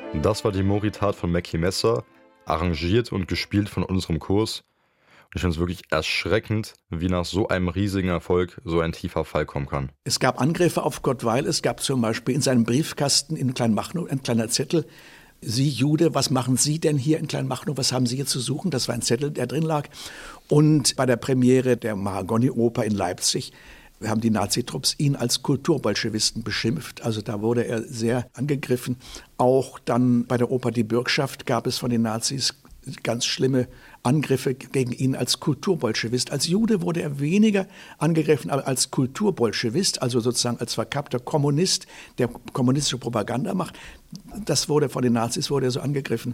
Das war die Moritat von Mackie Messer, arrangiert und gespielt von unserem Kurs. Und ich finde es wirklich erschreckend, wie nach so einem riesigen Erfolg so ein tiefer Fall kommen kann. Es gab Angriffe auf Kurt Weill. Es gab zum Beispiel in seinem Briefkasten in Kleinmachnow ein kleiner Zettel. Sie Jude, was machen Sie denn hier in Kleinmachnow? Was haben Sie hier zu suchen? Das war ein Zettel, der drin lag. Und bei der Premiere der Mahagoni-Oper in Leipzig haben die Nazitrupps ihn als Kulturbolschewisten beschimpft. Also da wurde er sehr angegriffen. Auch dann bei der Oper Die Bürgschaft gab es von den Nazis ganz schlimme Angriffe gegen ihn als Kulturbolschewist. Als Jude wurde er weniger angegriffen, aber als Kulturbolschewist, also sozusagen als verkappter Kommunist, der kommunistische Propaganda macht. Das wurde von den Nazis wurde er so angegriffen.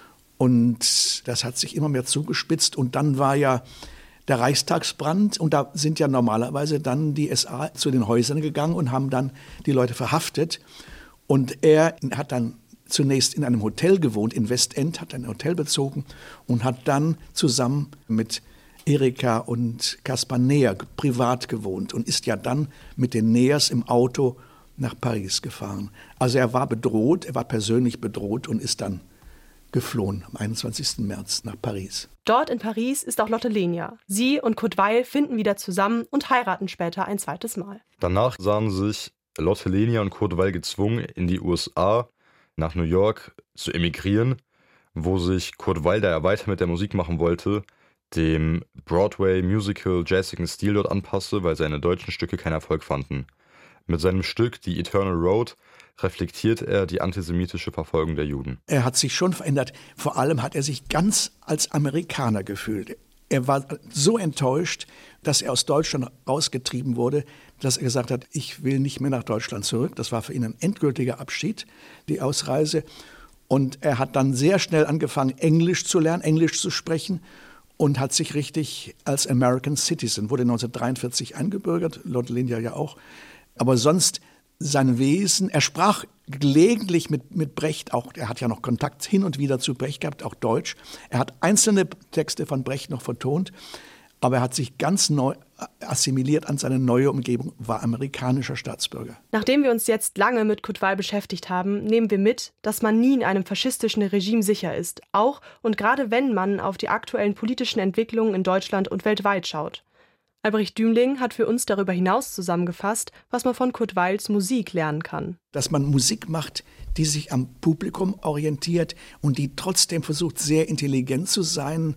Und das hat sich immer mehr zugespitzt. Und dann war ja der Reichstagsbrand, und da sind ja normalerweise dann die SA zu den Häusern gegangen und haben dann die Leute verhaftet. Und er hat dann zunächst in einem Hotel gewohnt, in Westend, hat ein Hotel bezogen und hat dann zusammen mit Erika und Kaspar Neher privat gewohnt und ist ja dann mit den Nehers im Auto nach Paris gefahren. Also er war bedroht, er war persönlich bedroht und ist dann geflohen am 21. März nach Paris. Dort in Paris ist auch Lotte Lenya. Sie und Kurt Weill finden wieder zusammen und heiraten später ein zweites Mal. Danach sahen sich Lotte Lenya und Kurt Weill gezwungen, in die USA, nach New York zu emigrieren, wo sich Kurt Weill, da er weiter mit der Musik machen wollte, dem Broadway-Musical jazzigen Stil dort anpasste, weil seine deutschen Stücke keinen Erfolg fanden. Mit seinem Stück The Eternal Road reflektiert er die antisemitische Verfolgung der Juden. Er hat sich schon verändert. Vor allem hat er sich ganz als Amerikaner gefühlt. Er war so enttäuscht, dass er aus Deutschland rausgetrieben wurde, dass er gesagt hat, ich will nicht mehr nach Deutschland zurück. Das war für ihn ein endgültiger Abschied, die Ausreise. Und er hat dann sehr schnell angefangen, Englisch zu lernen, Englisch zu sprechen und hat sich richtig als American Citizen, wurde 1943 eingebürgert, Lotte Lenya ja auch. Aber sonst sein Wesen, er sprach gelegentlich mit Brecht auch, er hat ja noch Kontakt hin und wieder zu Brecht gehabt, auch Deutsch. Er hat einzelne Texte von Brecht noch vertont, aber er hat sich ganz neu assimiliert an seine neue Umgebung, war amerikanischer Staatsbürger. Nachdem wir uns jetzt lange mit Kurt Weill beschäftigt haben, nehmen wir mit, dass man nie in einem faschistischen Regime sicher ist, auch und gerade wenn man auf die aktuellen politischen Entwicklungen in Deutschland und weltweit schaut. Albrecht Dümling hat für uns darüber hinaus zusammengefasst, was man von Kurt Weills Musik lernen kann. Dass man Musik macht, die sich am Publikum orientiert und die trotzdem versucht, sehr intelligent zu sein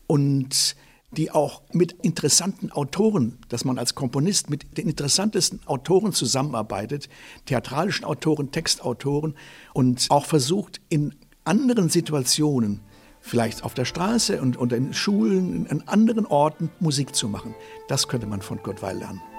und die auch mit interessanten Autoren, dass man als Komponist mit den interessantesten Autoren zusammenarbeitet, theatralischen Autoren, Textautoren, und auch versucht, in anderen Situationen, vielleicht auf der Straße und in Schulen, in anderen Orten Musik zu machen. Das könnte man von Kurt Weill lernen.